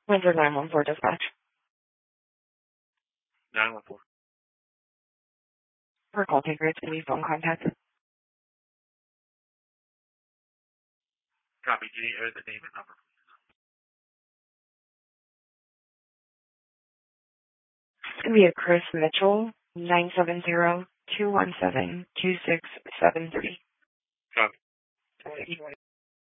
Windsor 914 dispatch. 914. For call taker, it's going to be phone contact. Copy. Can you the name and number? It's going to be a Chris Mitchell, 970-217-2673. Copy.